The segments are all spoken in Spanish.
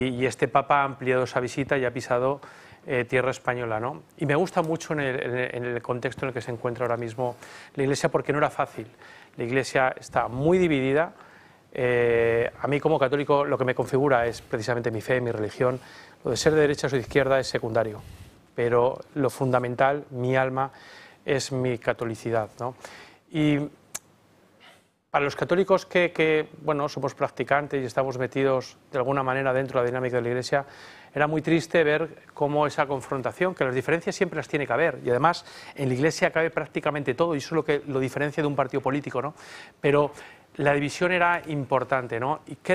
y este Papa ha ampliado esa visita y ha pisado tierra española, ¿no? Y me gusta mucho en el contexto en el que se encuentra ahora mismo la Iglesia, porque no era fácil. La Iglesia está muy dividida. A mí como católico lo que me configura es precisamente mi fe, mi religión. Lo de ser de derechas o de izquierda es secundario, pero lo fundamental, mi alma, es mi catolicidad, ¿no? Y para los católicos que bueno, somos practicantes y estamos metidos de alguna manera dentro de la dinámica de la Iglesia, era muy triste ver cómo esa confrontación, que las diferencias siempre las tiene que haber, y además en la Iglesia cabe prácticamente todo, y eso es lo que lo diferencia de un partido político, ¿no? Pero la división era importante, ¿no?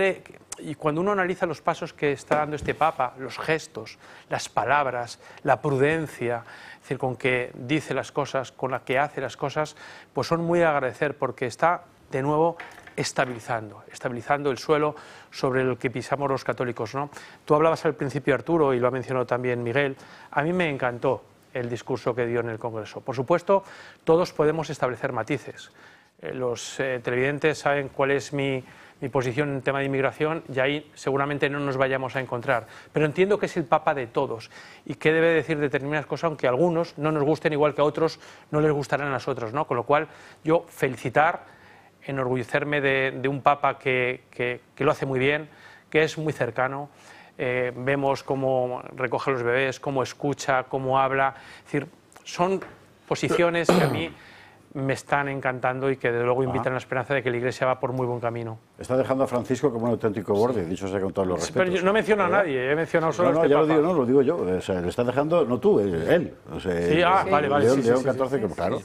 Y cuando uno analiza los pasos que está dando este Papa, los gestos, las palabras, la prudencia, es decir, con que dice las cosas, con la que hace las cosas, pues son muy de agradecer, porque está de nuevo estabilizando el suelo sobre el que pisamos los católicos, ¿no? Tú hablabas al principio, Arturo, y lo ha mencionado también Miguel. A mí me encantó el discurso que dio en el Congreso. Por supuesto, todos podemos establecer matices. Los televidentes saben cuál es mi posición en tema de inmigración, y ahí seguramente no nos vayamos a encontrar. Pero entiendo que es el Papa de todos y que debe decir determinadas cosas, aunque a algunos no nos gusten, igual que a otros no les gustarán a nosotros, ¿no? Con lo cual, yo enorgullecerme de un Papa que lo hace muy bien, que es muy cercano. Vemos cómo recoge a los bebés, cómo escucha, cómo habla. Es decir, son posiciones que a mí me están encantando y que desde luego invitan a la esperanza de que la Iglesia va por muy buen camino. Está dejando a Francisco como un auténtico borde, dicho sea con todos los respetos. Pero yo no menciono a nadie, he mencionado solo no, a este ya Papa. lo digo yo. O sea, le está dejando, no tú, él. O sea, sí, vale. León Sí, XIV, claro.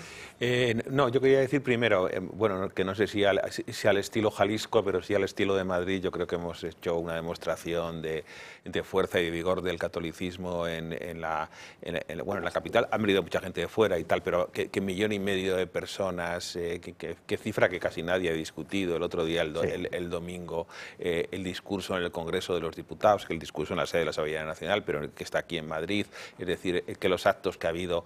No, yo quería decir primero, bueno, que no sé si al estilo Jalisco, pero sí al estilo de Madrid. Yo creo que hemos hecho una demostración de fuerza y de vigor del catolicismo en la capital. Han venido mucha gente de fuera y tal, pero que 1,5 millones de personas, que cifra que casi nadie ha discutido. El otro día, el domingo, el discurso en el Congreso de los Diputados, que el discurso en la sede de la Asamblea Nacional, pero que está aquí en Madrid. Es decir, que los actos que ha habido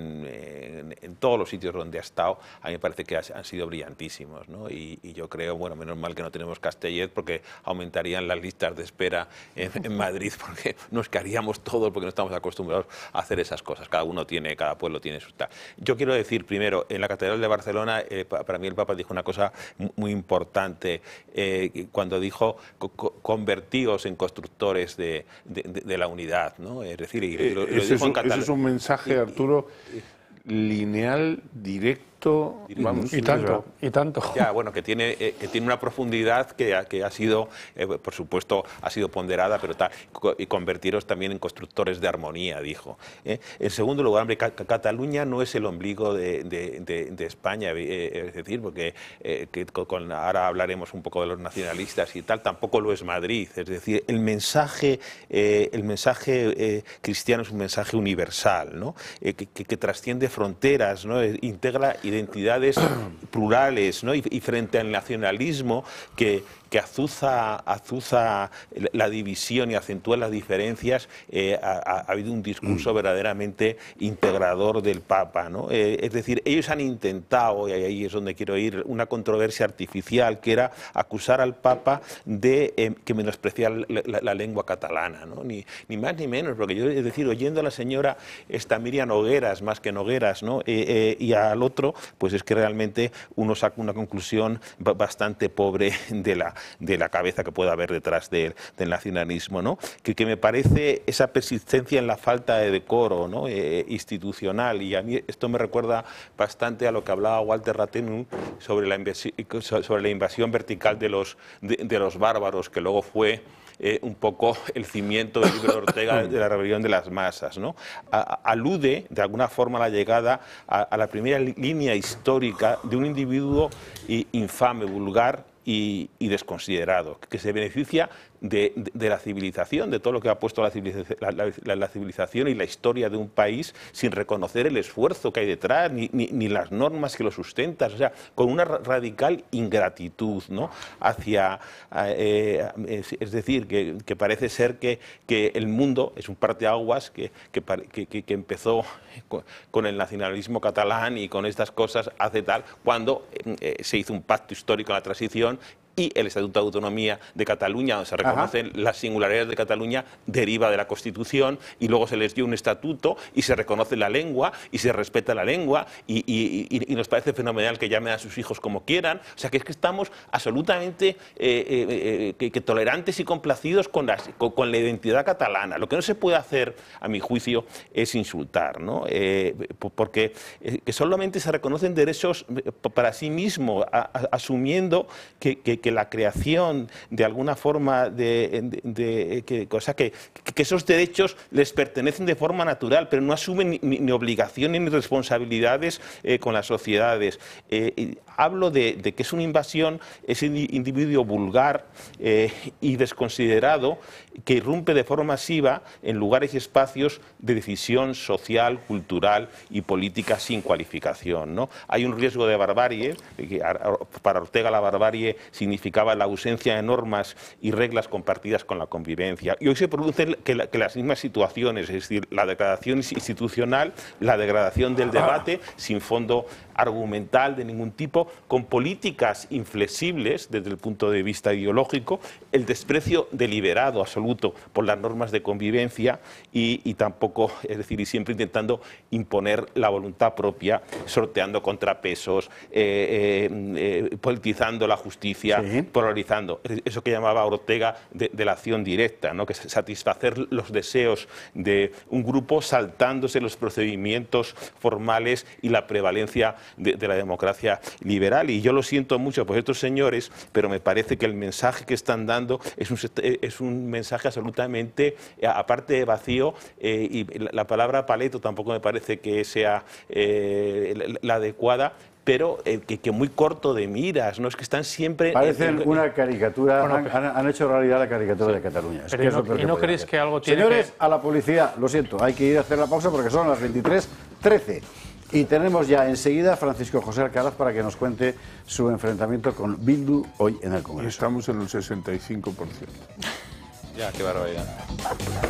en todos los sitios donde ha estado, a mí me parece que han sido brillantísimos, ¿no? Y yo creo, bueno, menos mal que no tenemos Castellet, porque aumentarían las listas de espera en Madrid, porque nos caeríamos todos, porque no estamos acostumbrados a hacer esas cosas. Cada pueblo tiene su tal. Yo quiero decir, primero, en la Catedral de Barcelona, para mí el Papa dijo una cosa muy importante, cuando dijo, convertíos en constructores de la unidad, ¿no? Es decir, lo dijo en catalán. Ese es un mensaje, Arturo, lineal, directo, vamos, y tanto. Ya, bueno, que tiene una profundidad que ha sido, por supuesto, ha sido ponderada, pero tal, y convertiros también en constructores de armonía, dijo. En segundo lugar, hombre, Cataluña no es el ombligo de España, es decir, porque ahora hablaremos un poco de los nacionalistas y tal, tampoco lo es Madrid. Es decir, el mensaje cristiano es un mensaje universal, ¿no? Que trasciende fronteras, ¿no? Integra identidades plurales, ¿no? Y frente al nacionalismo que azuza la división y acentúa las diferencias, ha habido un discurso verdaderamente integrador del Papa, ¿no? Es decir, ellos han intentado, y ahí es donde quiero ir, una controversia artificial, que era acusar al Papa de que menospreciar la lengua catalana, ¿no? Ni más ni menos, porque yo, es decir, oyendo a la señora Miriam Nogueras, más que Nogueras, ¿no? Y al otro, pues es que realmente uno saca una conclusión bastante pobre de la cabeza que pueda haber detrás del nacionalismo, ¿no? Que me parece esa persistencia en la falta de decoro, ¿no? Institucional, y a mí esto me recuerda bastante a lo que hablaba Walter Rathenau sobre la invasión vertical de los bárbaros, que luego fue un poco el cimiento del libro de Ortega de la rebelión de las masas, ¿no? Alude de alguna forma a la llegada a la primera línea histórica de un individuo infame, vulgar y desconsiderado, que se beneficia de la civilización, de todo lo que ha puesto la civilización y la historia de un país, sin reconocer el esfuerzo que hay detrás, ni las normas que lo sustentan, o sea, con una radical ingratitud, ¿no? Es decir, que parece ser que el mundo es un parteaguas que empezó con el nacionalismo catalán y con estas cosas hace tal, cuando se hizo un pacto histórico en la transición y el Estatuto de Autonomía de Cataluña, donde se reconocen las singularidades de Cataluña, deriva de la Constitución, y luego se les dio un estatuto y se reconoce la lengua y se respeta la lengua, y nos parece fenomenal que llamen a sus hijos como quieran. O sea, que es que estamos absolutamente tolerantes y complacidos con la identidad catalana. Lo que no se puede hacer, a mi juicio, es insultar, ¿no? Porque que solamente se reconocen derechos para sí mismo, asumiendo que la creación de alguna forma que esos derechos les pertenecen de forma natural, pero no asumen ni obligaciones ni responsabilidades con las sociedades. Hablo de que es una invasión ese individuo vulgar y desconsiderado que irrumpe de forma masiva en lugares y espacios de decisión social, cultural y política sin cualificación, ¿no? Hay un riesgo de barbarie, que para Ortega la barbarie significaba la ausencia de normas y reglas compartidas con la convivencia. Y hoy se producen que las mismas situaciones, es decir, la degradación institucional, la degradación del debate sin fondo argumental de ningún tipo, con políticas inflexibles desde el punto de vista ideológico, el desprecio deliberado, absoluto, por las normas de convivencia y tampoco, es decir, y siempre intentando imponer la voluntad propia, sorteando contrapesos, politizando la justicia, sí, polarizando. Eso que llamaba Ortega de la acción directa, ¿no? Que es satisfacer los deseos de un grupo saltándose los procedimientos formales y la prevalencia de la democracia liberal. Y yo lo siento mucho por estos señores, pero me parece que el mensaje que están dando es un mensaje absolutamente, aparte de vacío, y la palabra paleto tampoco me parece que sea la adecuada, pero que muy corto de miras, ¿no? Es que están siempre... Parecen una caricatura, bueno, han hecho realidad la caricatura, sí, de Cataluña. Pero ¿y no crees que algo tiene Señores, a la publicidad, lo siento, hay que ir a hacer la pausa porque son las 23:13. Y tenemos ya enseguida a Francisco José Alcaraz para que nos cuente su enfrentamiento con Bildu hoy en el Congreso. Estamos en el 65%. Ya, qué barbaridad.